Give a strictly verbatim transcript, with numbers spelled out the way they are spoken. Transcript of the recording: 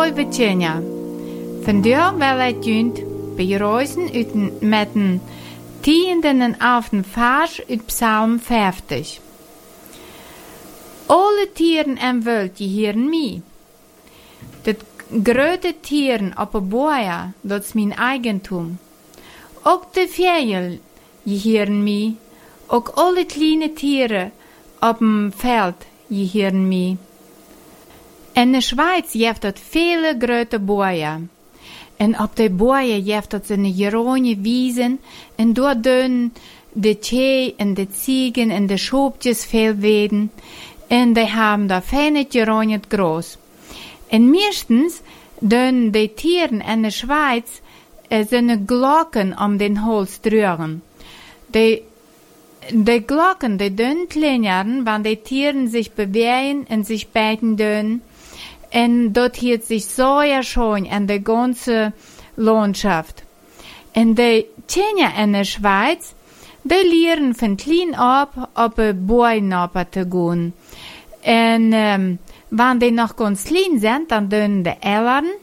Virginia. Vandaar wel het junt bij reizen uit met een tiende en elfde vers uit Psalm vijftig. Alle tieren en wild die hieren mij. De grote tieren op een boya, dat is mijn eigentum. Ook de vijgen die hieren mij. Ook alle kleine tieren op een veld die hieren mij. In de Schweiz heeft dat vele grote boya. En op de boya heeft dat zijn gerone wiesen. En door doen de tjee en de ziegen en de schoopjes veel weden. En die hebben daar fijne gerone groß. En meestens doen de tieren in de Schweiz uh, zijn glokken om den hals drugen. De, de glokken die doen kleineren, wanneer de tieren zich bewegen en zich bijten doen. En dat hielt sich sehr schön in der ganzen Landschaft. En de Tjener in der Schweiz, die leren von klein ab, op een boeinappen te gaan. En, um, wanneer die noch ganz klein sind, dann doen de Eltern